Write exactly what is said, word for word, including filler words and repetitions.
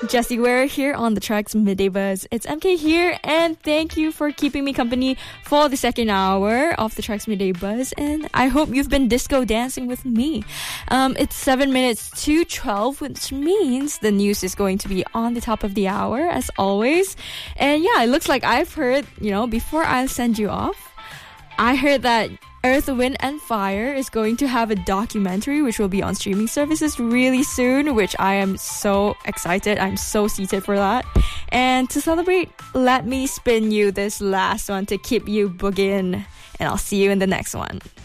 Jessie Ware here on the Trax Midday Buzz. It's M K here, and thank you for keeping me company for the second hour of the Trax Midday Buzz. And I hope you've been disco dancing with me. Um, it's seven minutes to twelve, which means the news is going to be on the top of the hour, as always. And yeah, it looks like I've heard, you know, before I send you off, I heard that Earth, Wind and Fire is going to have a documentary which will be on streaming services really soon, which I am so excited. I'm so seated for that. And to celebrate, let me spin you this last one to keep you boogieing. And I'll see you in the next one.